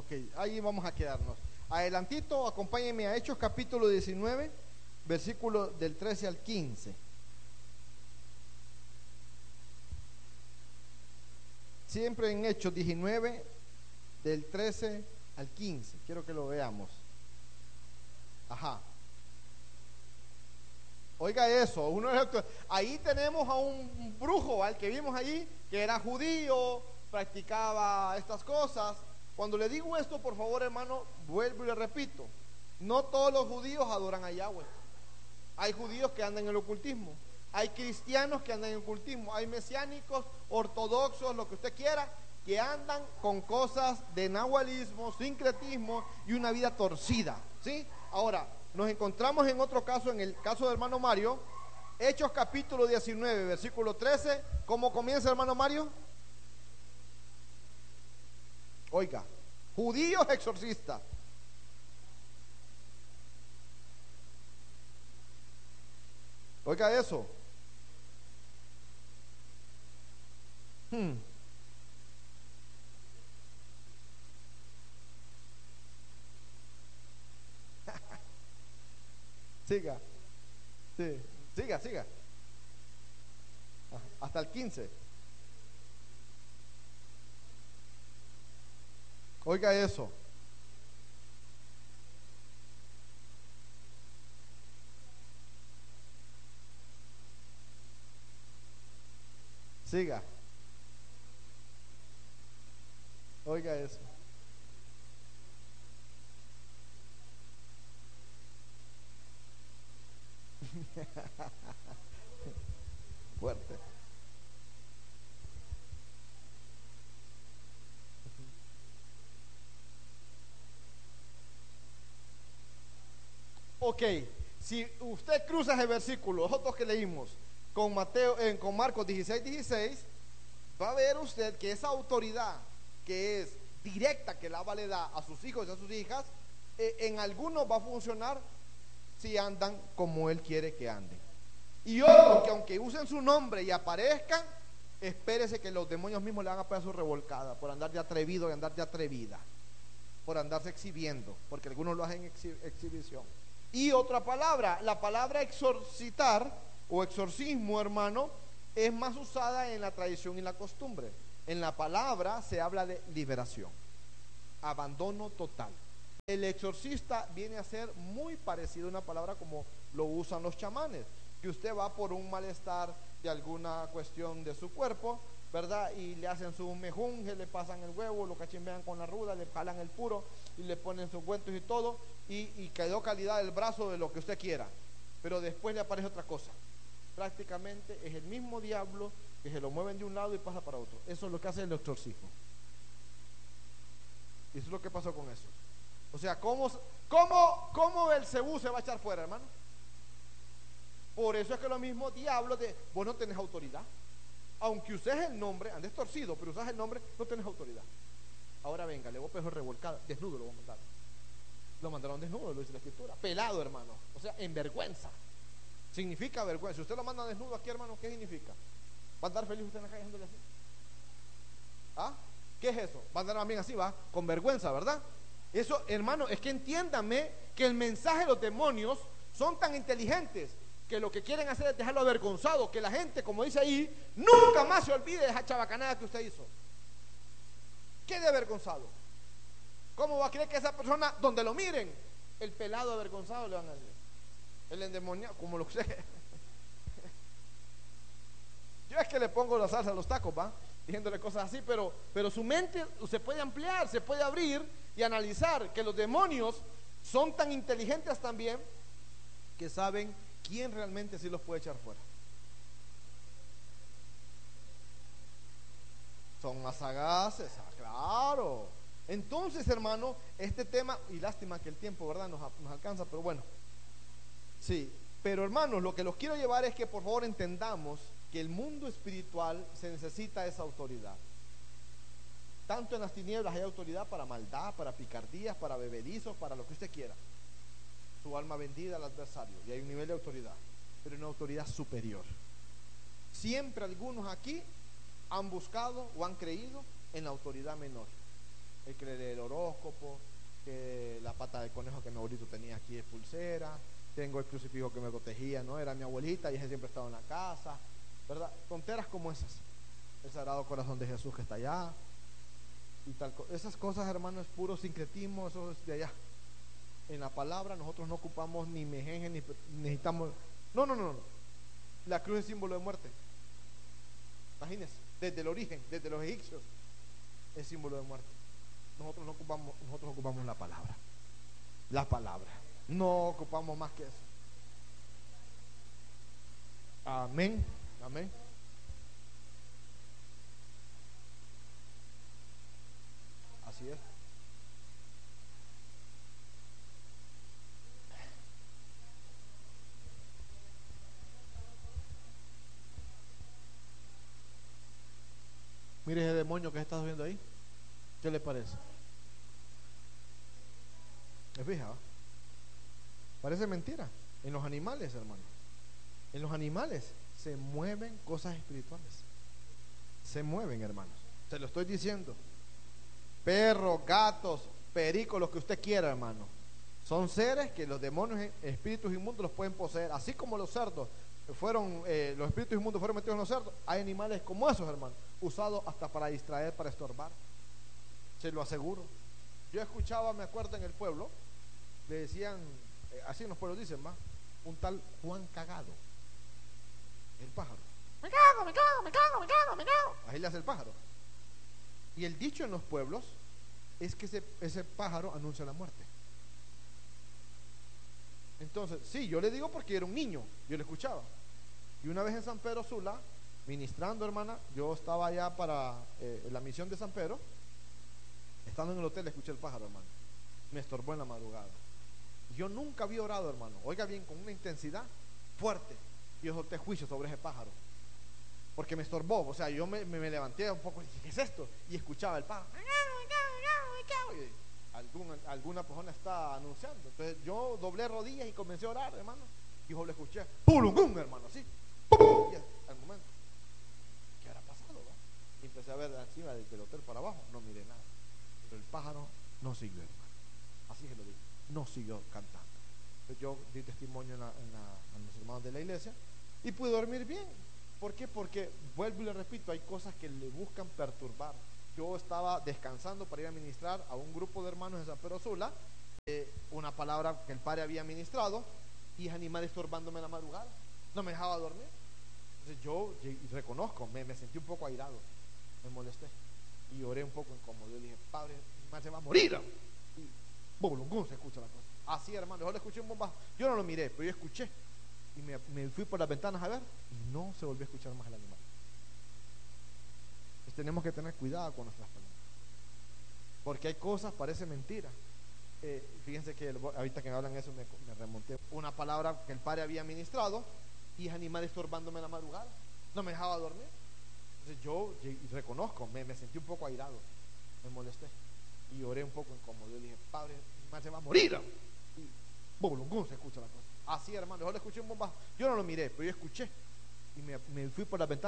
Ok, ahí vamos a quedarnos. Adelantito, acompáñenme a Hechos capítulo 19, versículo del 13 al 15. Siempre en Hechos 19, del 13 al 15. Quiero que lo veamos. Ajá. Oiga eso, ahí tenemos a un brujo, al que vimos allí, que era judío, practicaba estas cosas. Cuando le digo esto, por favor, hermano, vuelvo y le repito, no todos los judíos adoran a Yahweh. Hay judíos que andan en el ocultismo, hay cristianos que andan en el ocultismo, hay mesiánicos, ortodoxos, lo que usted quiera, que andan con cosas de nahualismo, sincretismo y una vida torcida, ¿sí? Ahora, nos encontramos en otro caso, en el caso del hermano Mario, Hechos capítulo 19, versículo 13. ¿Cómo comienza, hermano Mario? Oiga, judíos exorcistas. Oiga eso. Siga. Sí. Siga. Hasta el 15. Oiga eso. Siga. Oiga eso. Fuerte. Ok, si usted cruza ese versículo, los otros que leímos, con con Marcos 16:16, va a ver usted que esa autoridad que es directa, que la le da a sus hijos y a sus hijas, en algunos va a funcionar si andan como Él quiere que anden. Y otros que aunque usen su nombre y aparezcan, espérese que los demonios mismos le hagan a su revolcada por andar de atrevido y andar de atrevida, por andarse exhibiendo, porque algunos lo hacen exhibición. Y otra palabra, la palabra exorcitar o exorcismo, hermano, es más usada en la tradición y la costumbre. En la palabra se habla de liberación, abandono total. El exorcista viene a ser muy parecido a una palabra como lo usan los chamanes, que usted va por un malestar de alguna cuestión de su cuerpo, ¿verdad? Y le hacen su mejunje, le pasan el huevo, lo cachimbean con la ruda, le jalan el puro y le ponen sus cuentos y todo, y quedó calidad del brazo de lo que usted quiera, pero después le aparece otra cosa. Prácticamente es el mismo diablo que se lo mueven de un lado y pasa para otro. Eso es lo que hace el exorcismo. Y eso es lo que pasó con eso. O sea, ¿cómo Belcebú se va a echar fuera, hermano? Por eso es que lo mismo diablo vos no tenés autoridad. Aunque uses el nombre, andes torcido, pero usas el nombre, no tenés autoridad. Ahora venga, le voy a pegar revolcada, desnudo lo voy a mandar. Lo mandaron desnudo, lo dice la escritura. Pelado, hermano. O sea, en vergüenza. Significa vergüenza. Si usted lo manda desnudo aquí, hermano, ¿qué significa? ¿Va a andar feliz usted en la calle andándole así? ¿Ah? ¿Qué es eso? Va a andar también así, va, con vergüenza, ¿verdad? Eso, hermano, es que entiéndame que el mensaje de los demonios son tan inteligentes que lo que quieren hacer es dejarlo avergonzado, que la gente, como dice ahí, nunca más se olvide de esa chabacanada que usted hizo. Quede avergonzado. ¿Cómo va a creer que esa persona, donde lo miren, el pelado avergonzado le van a decir? El endemoniado, como lo que sé. Yo es que le pongo la salsa a los tacos, ¿va? Diciéndole cosas así, pero su mente se puede ampliar, se puede abrir y analizar que los demonios son tan inteligentes también que saben quién realmente sí los puede echar fuera. Son más sagaces, claro. Entonces, hermano, este tema, y lástima que el tiempo, ¿verdad?, nos alcanza, pero bueno. Sí, pero hermanos, lo que los quiero llevar es que por favor entendamos que el mundo espiritual se necesita esa autoridad. Tanto en las tinieblas hay autoridad para maldad, para picardías, para bebedizos, para lo que usted quiera. Su alma vendida al adversario, y hay un nivel de autoridad, pero una autoridad superior. Siempre algunos aquí han buscado o han creído en la autoridad menor. el que le lee el horóscopo, que la pata de conejo que mi abuelito tenía aquí de pulsera, tengo el crucifijo que me protegía, ¿no? Era mi abuelita y ella siempre estaba en la casa, ¿verdad? Tonteras como esas. El Sagrado Corazón de Jesús que está allá y tal. Esas cosas, hermano, es puro sincretismo, eso es de allá. En la palabra nosotros no ocupamos ni mejenje, ni necesitamos. No, no, no, no. La cruz es símbolo de muerte. Imagínense, desde el origen, desde los egipcios, es símbolo de muerte. Nosotros ocupamos la palabra. La palabra. No ocupamos más que eso. Amén. Amén. Así es. Mire ese demonio que estás viendo ahí. ¿Qué le parece? ¿Me fija? Parece mentira. En los animales, hermano. En los animales se mueven cosas espirituales. Se mueven, hermanos. Se lo estoy diciendo. Perros, gatos, pericos, lo que usted quiera, hermano. Son seres que los demonios, espíritus inmundos los pueden poseer. Así como los cerdos los espíritus inmundos fueron metidos en los cerdos, hay animales como esos, hermano, usados hasta para distraer, para estorbar. Se lo aseguro. Yo escuchaba, me acuerdo, en el pueblo, le decían, así en los pueblos dicen, más, un tal Juan Cagado, el pájaro. Me cago, me cago, me cago, me cago, me cago. Ahí le hace el pájaro. Y el dicho en los pueblos es que ese pájaro anuncia la muerte. Entonces, sí, yo le digo porque era un niño, yo le escuchaba. Y una vez en San Pedro Sula, ministrando, hermana, yo estaba allá para la misión de San Pedro. Estando en el hotel, escuché el pájaro, hermano. Me estorbó en la madrugada. Yo nunca había orado, hermano. Oiga bien, con una intensidad fuerte. Y yo solté juicio sobre ese pájaro. Porque me estorbó. O sea, yo me levanté un poco y dije, ¿qué es esto? Y escuchaba el pájaro. Y alguna persona está anunciando. Entonces yo doblé rodillas y comencé a orar, hermano. Y yo le escuché, ¡pum! Hermano, así. ¡Pum! Y al momento, ¿qué habrá pasado? ¿Va? Y empecé a ver encima del hotel para abajo. No miré nada. Pero el pájaro no siguió, hermano. Así se lo digo, no siguió cantando. Entonces yo di testimonio a los hermanos de la iglesia y pude dormir bien. ¿Por qué? Porque, vuelvo y le repito, hay cosas que le buscan perturbar. Yo estaba descansando para ir a ministrar a un grupo de hermanos de San Pedro Sula, una palabra que el padre había ministrado, y animal estorbándome en la madrugada, no me dejaba dormir. Entonces yo reconozco, me sentí un poco airado, me molesté y oré un poco incómodo. Yo dije, padre, mal se va a morir. Y bolungún se escucha la cosa. Así, hermano, yo le escuché un bombazo. Yo no lo miré, pero yo escuché. Y me fui por las ventanas a ver y no se volvió a escuchar más el animal. Entonces tenemos que tener cuidado con nuestras palabras, porque hay cosas, parece mentira. Fíjense que ahorita que me hablan eso me remonté. Una palabra que el padre había ministrado y animal estorbándome en la madrugada, no me dejaba dormir. Entonces yo reconozco, me sentí un poco airado, me molesté y oré un poco incómodo. Yo dije, padre, mal se va a morir. Y bolungún se escucha la cosa. Así, hermano, yo le escuché un bombazo. Yo no lo miré, pero yo escuché y me fui por la ventana.